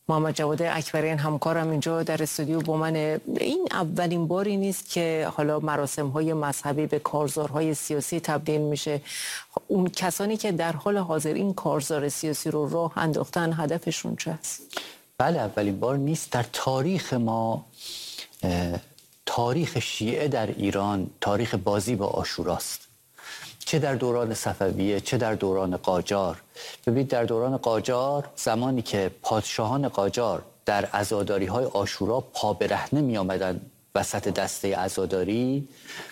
محمد جواد اکبریان همکارم اینجا در استودیو با من. این اولین باری نیست که حالا مراسم‌های مذهبی به کارزارهای سیاسی تبدیل میشه. اون کسانی که در حال حاضر این کارزار سیاسی رو راه انداختن هدفشون چه است؟ بله، اولین بار نیست در تاریخ ما. تاریخ شیعه در ایران تاریخ بازی با عاشوراست، چه در دوران صفویه چه در دوران قاجار. ببینید در دوران قاجار، زمانی که پادشاهان قاجار در عزاداری‌های عاشورا پا برهنه می آمدن وسط دسته عزاداری،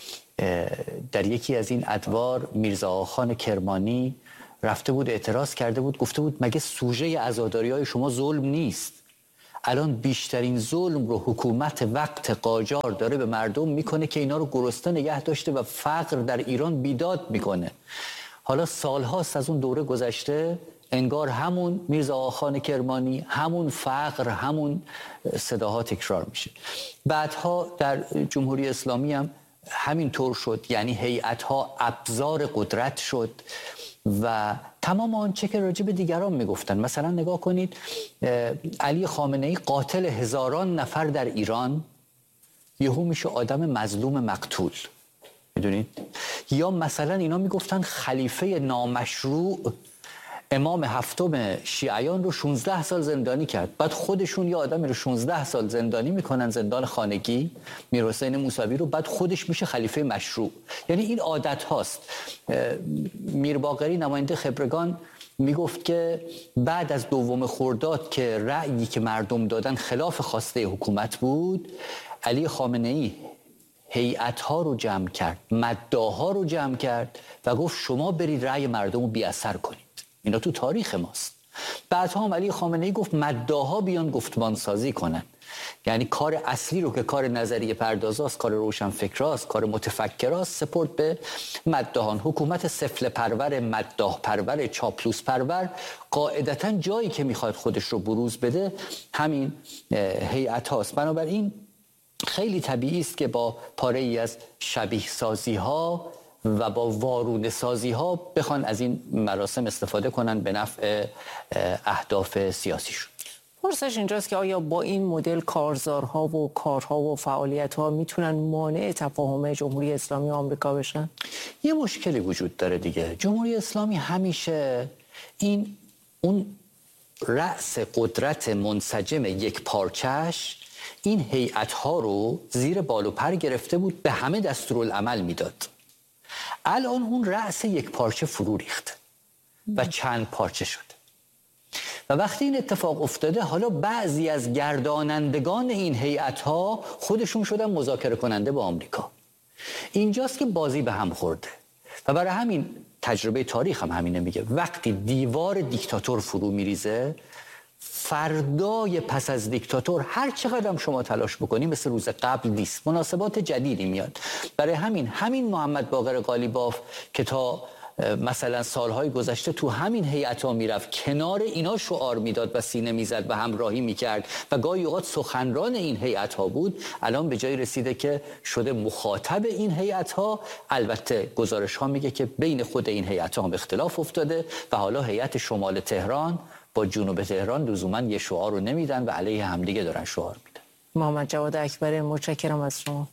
در یکی از این ادوار میرزا آقاخان کرمانی رفته بود اعتراض کرده بود، گفته بود مگه سوژه عزاداری‌های شما ظلم نیست؟ الان بیشترین ظلم رو حکومت وقت قاجار داره به مردم میکنه که اینا رو گرسنه نگه داشته و فقر در ایران بیداد میکنه. حالا سالهاست از اون دوره گذشته، انگار همون میرزا آقاخان کرمانی، همون فقر، همون صداها تکرار میشه. بعدها در جمهوری اسلامی هم همین طور شد، یعنی هیئت‌ها ابزار قدرت شد و تمام آنچه که راجع به دیگران میگفتن. مثلا نگاه کنید، علی خامنه‌ای قاتل هزاران نفر در ایران یهو میشه آدم مظلوم مقتول، میدونید؟ یا مثلا اینا میگفتن خلیفه نامشروع امام هفتم شیعیان رو 16 سال زندانی کرد، بعد خودشون یه آدمی رو 16 سال زندانی میکنن، زندان خانگی، میرحسین موسوی رو، بعد خودش میشه خلیفه مشروع. یعنی این عادت هاست. میرباقری نماینده خبرگان میگفت که بعد از 2 خرداد که رأیی که مردم دادن خلاف خواسته حکومت بود، علی خامنه‌ای هیئت‌ها رو جمع کرد، مداح‌ها رو جمع کرد و گفت شما برید رأی مردم رو بی اثر کنید. اینا تو تاریخ ماست. بعدها هم علی خامنه‌ای گفت مداح‌ها بیان گفتمان سازی کنن. یعنی کار اصلی رو که کار نظریه پردازاست، کار روشنفکراست، کار متفکراست، سپرد به مداحان. حکومت سفله پرور، مداح پرور، چاپلوس پرور قاعدتاً جایی که میخواد خودش رو بروز بده همین هیئت هاست. بنابراین خیلی طبیعی است که با پاره‌ای از شبیه سازی ها و با وارونه سازی ها بخوان از این مراسم استفاده کنن به نفع اهداف سیاسیشون. پرسش اینجاست که آیا با این مدل کارزارها و کارها و فعالیت‌ها میتونن مانع تفاهم جمهوری اسلامی و آمریکا بشن؟ یه مشکلی وجود داره دیگه. جمهوری اسلامی همیشه اون رأس قدرت منسجم یک پارچش این هیئت‌ها رو زیر بال و پر گرفته بود، به همه دستورالعمل میداد. الان اون رأس یک پارچه فرو ریخت و چند پارچه شد و وقتی این اتفاق افتاده، حالا بعضی از گردانندگان این هیئت‌ها خودشون شدن مذاکره کننده با آمریکا. اینجاست که بازی به هم خورده و برای همین تجربه تاریخ هم همینه میگه، وقتی دیوار دیکتاتور فرو میریزه، فردای پس از دیکتاتور هر چقدر هم شما تلاش بکنی مثل روز قبل نیست، مناسبات جدیدی میاد. برای همین محمد باقر قالیباف که تا مثلا سالهای گذشته تو همین هیئت‌ها میرفت، کنار اینا شعار میداد و سینه میزد و همراهی میکرد و گاهی اوقات سخنران این هیئت‌ها بود، الان به جای رسیده که شده مخاطب این هیئت‌ها. البته گزارش‌ها میگه که بین خود این هیئت‌ها هم اختلاف افتاده و حالا هیئت شمال تهران با جنوب تهران لزوما یه شعار رو نمیدن و علیه همدیگه دارن شعار میدن. محمد جواد اکبری، متشکرم از شما.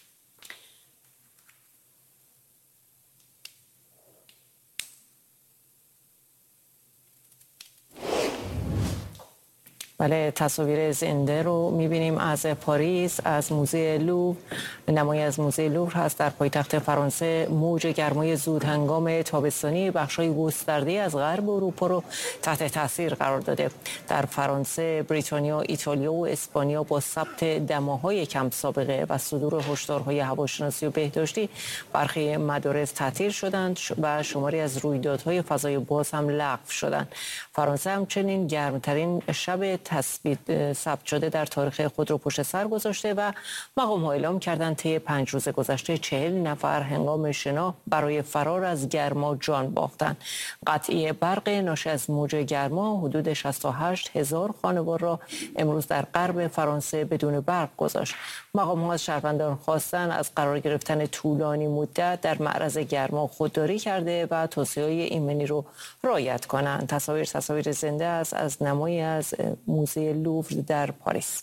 بله، تصاویر زنده رو می‌بینیم از پاریس، از موزه لوور. نمایی از موزه لوور هست در پایتخت فرانسه. موج گرمای زود هنگام تابستانی بخش‌های گسترده از غرب اروپا رو تحت تاثیر قرار داده. در فرانسه، بریتانیا، ایتالیا و اسپانیا با ثبت دماهای کم سابقه و صدور هشدارهای هواشناسی و بهداشتی، برخی مدارس تعطیل شدند و شماری از رویدادهای فضای باز هم لغو شدند. فرانسه همچنین گرمترین شب ثبت شده در تاریخ خود رو پشت سر گذاشته و مقام‌ها اعلام کردند طی 5 روز گذشته 40 نفر هنگام شنا برای فرار از گرما جان باختند. قطعی برق ناشی از موج گرما حدود 68,000 خانوار را امروز در غرب فرانسه بدون برق گذاشت. مقام‌ها از شهروندان خواستند از قرار گرفتن طولانی مدت در معرض گرما خودداری کرده و توصیه‌های ایمنی رو رعایت کنند. تصاویر زنده است از نمایی از موزه لوور در پاریس.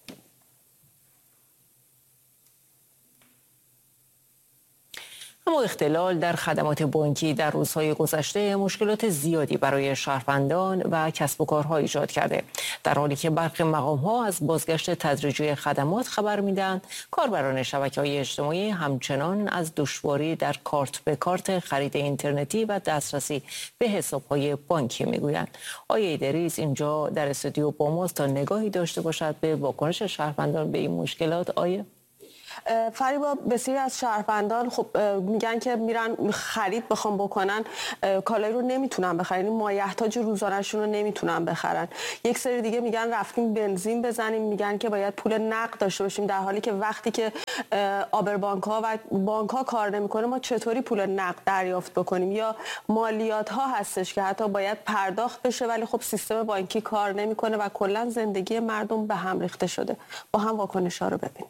اما اختلال در خدمات بانکی در روزهای گذشته مشکلات زیادی برای شهروندان و کسب و کارها ایجاد کرده، در حالی که برخی مقام‌ها از بازگشت تدریجی خدمات خبر میدن. کاربران شبکه‌های اجتماعی همچنان از دشواری در کارت به کارت خرید اینترنتی و دسترسی به حساب‌های بانکی میگویند. آیه ایدریس اینجا در استودیو با ماست تا نگاهی داشته باشد به واکنش شهروندان به این مشکلات. آیه فریبا، بسیاری از شهروندان خب میگن که میرن خرید بخوام بکنن کالایی رو نمیتونن بخرن، یعنی مایحتاج روزانه‌شون رو نمیتونن بخرن. یک سری دیگه میگن رفتیم بنزین بزنیم، میگن که باید پول نقد داشته باشیم، در حالی که وقتی که آبربانک‌ها و بانک‌ها کار نمیکنه ما چطوری پول نقد دریافت بکنیم؟ یا مالیات‌ها هستش که حتی باید پرداخت بشه ولی خب سیستم بانکی کار نمیکنه و کلا زندگی مردم به هم ریخته شده. با هم واکنش‌ها رو ببینیم.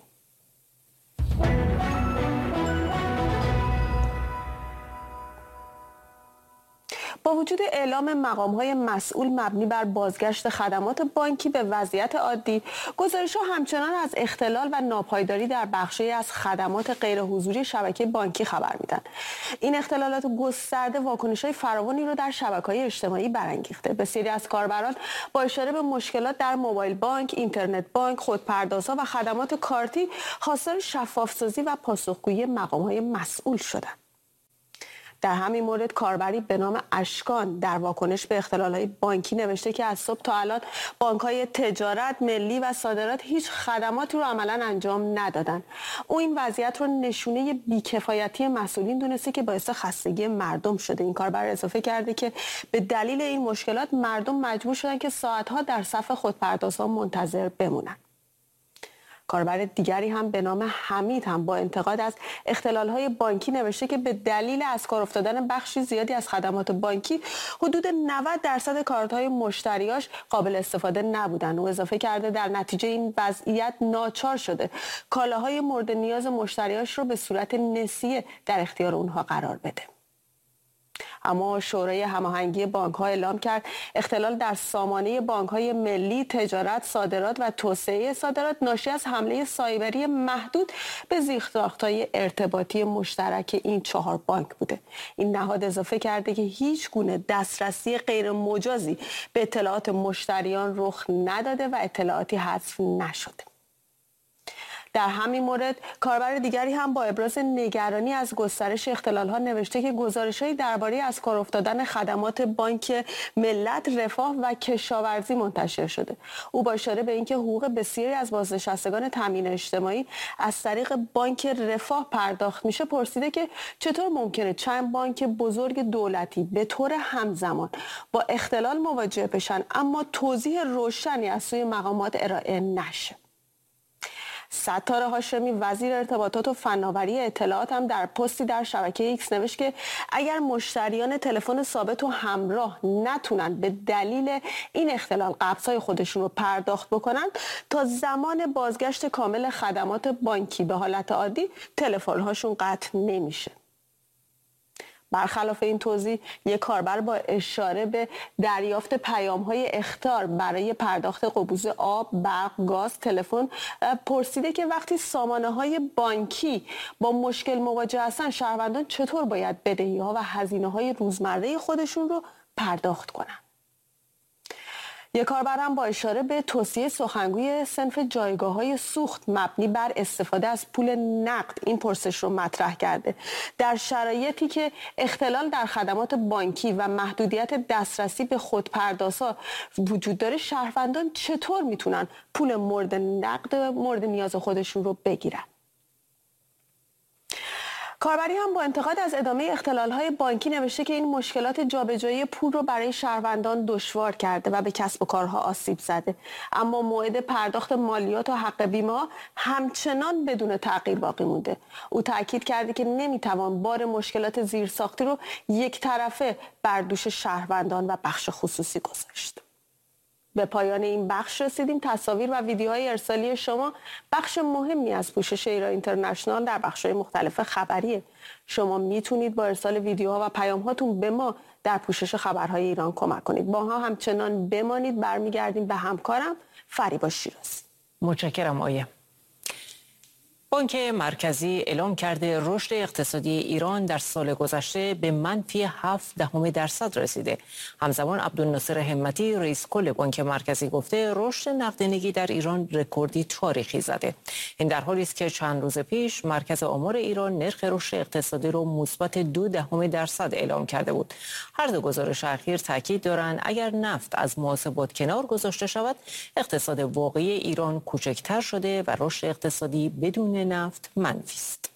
با وجود اعلام مقام‌های مسئول مبنی بر بازگشت خدمات بانکی به وضعیت عادی، گزارش‌ها همچنان از اختلال و ناپایداری در بخشی از خدمات غیرحضوری شبکه بانکی خبر میدن. این اختلالات گسترده واکنش‌های فراوانی رو در شبکه‌های اجتماعی برانگیخته. بسیاری از کاربران با اشاره به مشکلات در موبایل بانک، اینترنت بانک، خودپردازها و خدمات کارتی خواستار شفاف‌سازی و پاسخگویی مقام‌های مسئول شدند. در همین مورد کاربری به نام اشکان در واکنش به اختلال‌های بانکی نوشته که از صبح تا الان بانک‌های تجارت، ملی و صادرات هیچ خدماتی رو عملاً انجام ندادن. او این وضعیت رو نشونه بی‌کفایتی مسئولین دونسته که باعث خستگی مردم شده. این کاربر اضافه کرده که به دلیل این مشکلات مردم مجبور شدن که ساعت‌ها در صف خودپردازها منتظر بمونن. کاربر دیگری هم به نام حمید هم با انتقاد از اختلال‌های بانکی نوشته که به دلیل از کار افتادن بخشی زیادی از خدمات بانکی حدود 90% کارت‌های مشتریاش قابل استفاده نبودن. او اضافه کرده در نتیجه این وضعیت ناچار شده کالاهای مورد نیاز مشتریاش رو به صورت نسیه در اختیار اونها قرار بده. اما شورای هماهنگی بانک‌ها اعلام کرد اختلال در سامانه بانک‌های ملی، تجارت، صادرات و توسعه صادرات ناشی از حمله سایبری محدود به زیرساخت‌های ارتباطی مشترک این 4 بانک بوده. این نهاد اضافه کرده که هیچ گونه دسترسی غیر مجازی به اطلاعات مشتریان رخ نداده و اطلاعاتی حذف نشده. در همین مورد کاربر دیگری هم با ابراز نگرانی از گسترش اختلال‌ها نوشته که گزارش‌هایی درباره از کار افتادن خدمات بانک ملت، رفاه و کشاورزی منتشر شده. او با اشاره به اینکه حقوق بسیاری از بازنشستگان تامین اجتماعی از طریق بانک رفاه پرداخت میشه پرسیده که چطور ممکنه چند بانک بزرگ دولتی به طور همزمان با اختلال مواجه بشن اما توضیح روشنی از سوی مقامات ارائه نشه. ستار هاشمی وزیر ارتباطات و فناوری اطلاعات هم در پستی در شبکه ایکس نوشت که اگر مشتریان تلفن ثابت و همراه نتونن به دلیل این اختلال قبض‌های خودشون رو پرداخت بکنن تا زمان بازگشت کامل خدمات بانکی به حالت عادی تلفن‌هاشون قطع نمیشه. برخلاف این توضیح، یک کاربر با اشاره به دریافت پیام‌های اخطار برای پرداخت قبوز آب، برق، گاز، تلفن پرسیده که وقتی سامانه‌های بانکی با مشکل مواجه هستن شهروندان چطور باید بدهی‌ها و هزینه‌های روزمره خودشون رو پرداخت کنن. یک کاربر هم با اشاره به توصیه سخنگوی صنف جایگاه‌های سوخت مبنی بر استفاده از پول نقد این پرسش رو مطرح کرده. در شرایطی که اختلال در خدمات بانکی و محدودیت دسترسی به خودپردازها وجود داره شهروندان چطور میتونن پول مورد نقد مورد نیاز خودشون رو بگیرن؟ کاربری هم با انتقاد از ادامه اختلال‌های بانکی نوشته که این مشکلات جابجایی پول رو برای شهروندان دشوار کرده و به کسب و کارها آسیب زده، اما موعد پرداخت مالیات و حق بیمه همچنان بدون تغییر باقی مونده. او تاکید کرده که نمیتوان بار مشکلات زیرساختی رو یک طرفه بر دوش شهروندان و بخش خصوصی گذاشت. به پایان این بخش رسیدیم. تصاویر و ویدیوهای ارسالی شما بخش مهمی از پوشش ایران اینترنشنال در بخش‌های مختلف خبریه. شما میتونید با ارسال ویدیوها و پیام‌هاتون به ما در پوشش خبرهای ایران کمک کنید. با ها همچنان بمانید. برمیگردیم به همکارم فریبا شیرازی. متشکرم آیه. بانک مرکزی اعلام کرده رشد اقتصادی ایران در سال گذشته به منفی 0.7% رسیده. همزمان عبدالناصر همتی رئیس کل بانک مرکزی گفته رشد نقدینگی در ایران رکوردی تاریخی زده. این در حالی است که چند روز پیش مرکز آمار ایران نرخ رشد اقتصادی را مثبت 0.2% اعلام کرده بود. هر دو گزارش اخیر تاکید دارند اگر نفت از محاسبات کنار گذاشته شود، اقتصاد واقعی ایران کوچکتر شده و رشد اقتصادی بدون نفت منفی است.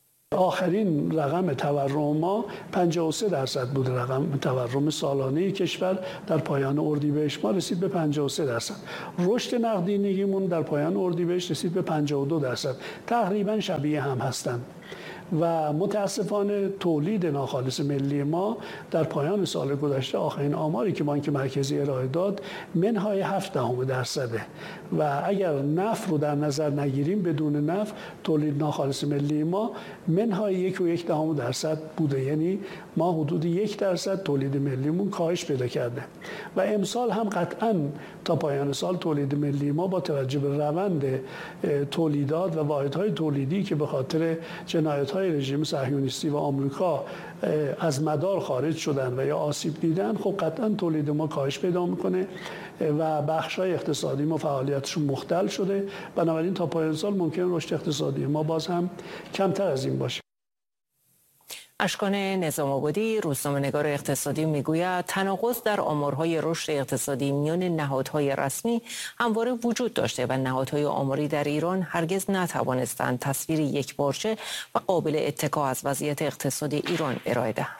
آخرین رقم تورم ما 53% بود. رقم تورم سالانه کشور در پایان اردیبهشت ما رسید به 53%. رشد نقدینگیمون در پایان اردیبهشت رسید به 52%. تقریبا شبیه هم هستند. و متاسفانه تولید ناخالص ملی ما در پایان سال گذشته آخرین آماری که بانک مرکزی ارائه داد منهای 0.7%. و اگر نفت رو در نظر نگیریم، بدون نفت تولید ناخالص ملی ما منهای 1.1% بوده. یعنی ما حدود 1% تولید ملیمون کاهش پیدا کرده و امسال هم قطعاً تا پایان سال تولید ملی ما با توجه به روند تولیدات و واحدهای تولیدی که به خاطر جنایت‌های رژیم صهیونیستی و آمریکا از مدار خارج شدن و یا آسیب دیدن، خب قطعا تولید ما کاهش پیدا میکنه و بخش‌های اقتصادی ما فعالیتشون مختل شده. بنابراین تا پایان سال ممکن رشد اقتصادی ما باز هم کمتر از این باشه. اشکان نظام‌آبادی، روزنامه‌نگار اقتصادی، میگوید تناقض در آمارهای رشد اقتصادی میان نهادهای رسمی همواره وجود داشته و نهادهای آماری در ایران هرگز نتوانستند تصویری یکپارچه و قابل اتکا از وضعیت اقتصادی ایران ارائه دهند.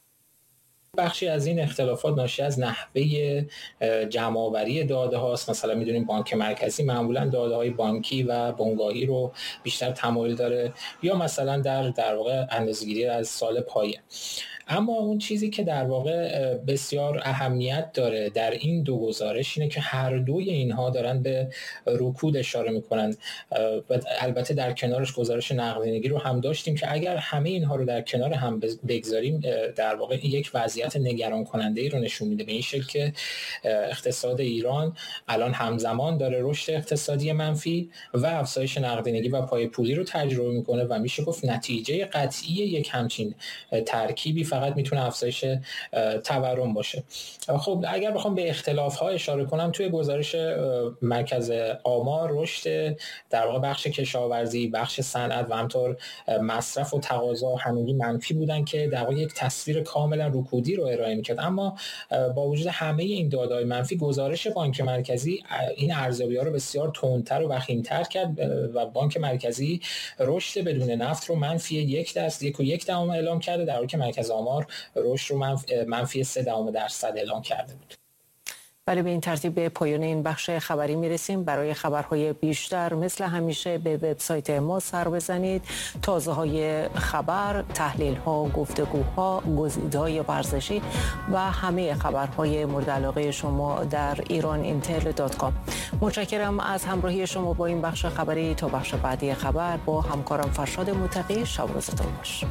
بخشی از این اختلافات ناشی از نحوه جمع‌آوری داده هاست. مثلا میدونیم بانک مرکزی معمولا داده های بانکی و بنگاهی رو بیشتر تمایل داره، یا مثلا در واقع اندازه‌گیری از سال پایه. اما اون چیزی که در واقع بسیار اهمیت داره در این دو گزارش اینه که هر دوی اینها دارن به رکود اشاره میکنن. و البته در کنارش گزارش نقدینگی رو هم داشتیم که اگر همه اینها رو در کنار هم بگذاریم، در واقع یک وضعیت نگران کننده ای رو نشون میده، به این شکل که اقتصاد ایران الان همزمان داره رشد اقتصادی منفی و افزایش نقدینگی و پای پولی رو تجربه میکنه و میشه گفت نتیجه قطعی یک همچین ترکیبی فقط میتونه افزایش تورم باشه. خب اگر بخوام به اختلاف‌ها اشاره کنم، توی گزارش مرکز آمار رشد در واقع بخش کشاورزی، بخش صنعت و همینطور مصرف و تقاضا همگی منفی بودن که در واقع یک تصویر کاملا رکودی رو ارائه می‌کرد. اما با وجود همه این داده‌های منفی، گزارش بانک مرکزی این ارزیابی‌ها رو بسیار تندتر و وخیم‌تر کرد و بانک مرکزی رشد بدون نفت رو منفی 1.1% اعلام کرده، در حالی که مرکز آمار رشد رو منفی 0.3% اعلام کرده بود. ولی به این ترتیب به پایان این بخش خبری میرسیم. برای خبرهای بیشتر مثل همیشه به وبسایت ما سر بزنید. تازه‌های خبر، تحلیل‌ها، گفتگوها، گزیده‌های ورزشی و همه خبرهای مورد علاقه شما در ایرانینتل.com. متشکرم از همراهی شما با این بخش خبری. تا بخش بعدی خبر با همکارم فرشاد متقی، شب روزتون خوش.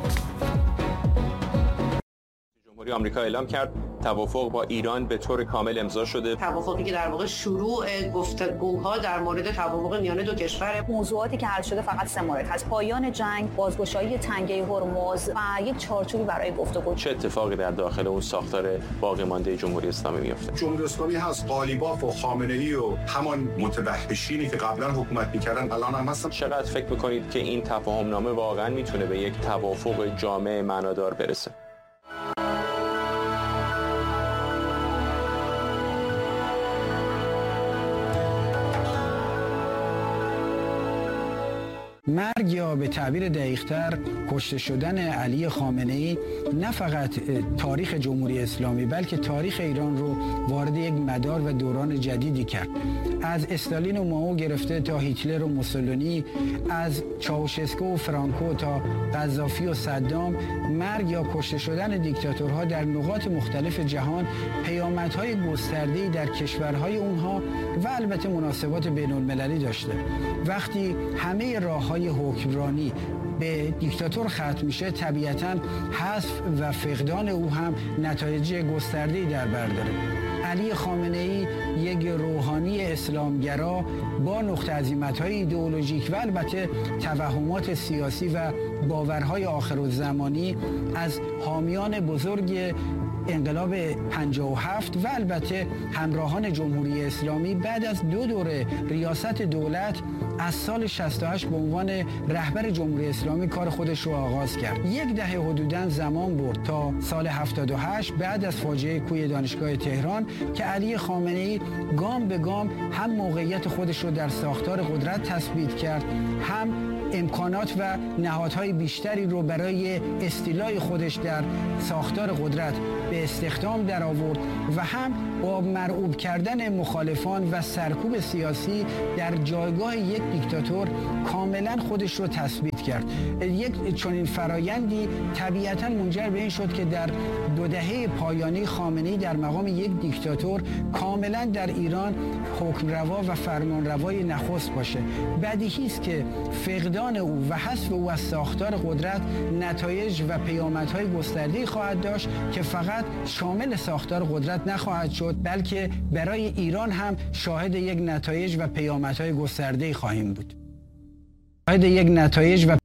جمهوری آمریکا اعلام کرد توافق با ایران به طور کامل امضا شده. توافقی که در واقع شروع گفتگوها در مورد توافق میان دو کشور. موضوعاتی که حل شده فقط 3 مورد هست: پایان جنگ، بازگشایی تنگه هرمز و یک چارچوبی برای گفتگو. چه اتفاقی در داخل اون ساختار باقی مانده جمهوری اسلامی میفته؟ جمهوری اسلامی هست، قالیباف و خامنه‌ای و همان متوحشینی که قبلا حکومت می‌کردن الان هم هستن. چقدر فکر می‌کنید که این تفاهم نامه واقعا میتونه به یک توافق جامع معنادار برسه؟ مرگ یا به تعبیر دقیق‌تر کشته شدن علی خامنه‌ای نه فقط تاریخ جمهوری اسلامی بلکه تاریخ ایران رو وارد یک مدار و دوران جدیدی کرد. از استالین و مائو گرفته تا هیتلر و موسولینی، از چاوشسکو و فرانکو تا قذافی و صدام، مرگ یا کشته شدن دیکتاتورها در نقاط مختلف جهان پیامدهای گسترده‌ای در کشورهای اونها و البته مناسبات بین‌المللی داشته. وقتی همه راه‌های حکمرانی به دیکتاتور ختم میشه، طبیعتاً حذف و فقدان او هم نتایج گسترده‌ای در بر داره. علی خامنه‌ای یک روحانی اسلامگرا با نقطه عظیمت‌های ایدئولوژیک و البته توهمات سیاسی و باورهای آخرالزمانی از حامیان بزرگ انقلاب 57 و البته همراهان جمهوری اسلامی بعد از 2 دوره ریاست دولت از سال 68 به عنوان رهبر جمهوری اسلامی کار خودش رو آغاز کرد. 10 دهه حدوداً زمان برد تا سال 78 بعد از فاجعه کوی دانشگاه تهران که علی خامنه‌ای گام به گام هم موقعیت خودش رو در ساختار قدرت تثبیت کرد، هم امکانات و نهادهای بیشتری رو برای استیلای خودش در ساختار قدرت به استخدام در آورد و هم با مرعوب کردن مخالفان و سرکوب سیاسی در جایگاه یک دیکتاتور کاملا خودش رو تثبیت کرد. یک چنین فرایندی طبیعتا منجر به این شد که در 2 دهه پایانی خامنه‌ای در مقام یک دیکتاتور کاملا در ایران حکمروا و فرمانروای نخست باشه. بدیهی است که فقدان او و حذف او از ساختار قدرت نتایج و پیامدهای گسترده‌ای خواهد داشت که فقط شامل ساختار قدرت نخواهد شد بلکه برای ایران هم شاهد یک نتایج و پیامدهای گسترده‌ای خواهیم بود.